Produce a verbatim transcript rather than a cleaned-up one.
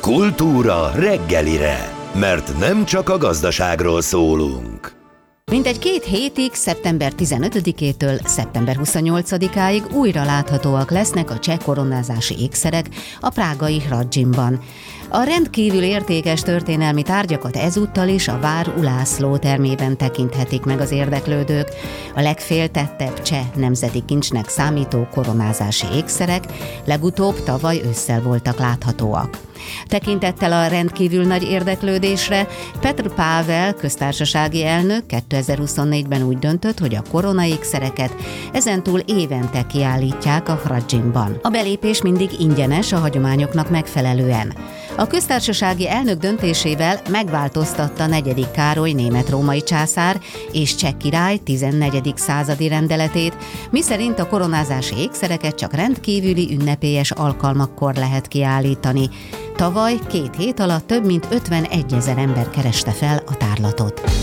Kultúra reggelire, mert nem csak a gazdaságról szólunk. Mintegy két hétig, szeptember tizenötödikétől szeptember huszonnyolcadikáig újra láthatóak lesznek a cseh koronázási ékszerek a prágai Hradzsimban. A rendkívül értékes történelmi tárgyakat ezúttal is a vár Ulászló termében tekinthetik meg az érdeklődők. A legféltettebb cseh nemzeti kincsnek számító koronázási ékszerek legutóbb tavaly ősszel voltak láthatóak. Tekintettel a rendkívül nagy érdeklődésre, Petr Pável köztársasági elnök kétezer-huszonnégyben úgy döntött, hogy a koronaékszereket ezentúl évente kiállítják a Hradzsimban. A belépés mindig ingyenes a hagyományoknak megfelelően. A köztársasági elnök döntésével megváltoztatta negyedik Károly német-római császár és cseh király tizennegyedik századi rendeletét, miszerint a koronázási ékszereket csak rendkívüli ünnepélyes alkalmakkor lehet kiállítani. Tavaly két hét alatt több mint ötvenegyezer ember kereste fel a tárlatot.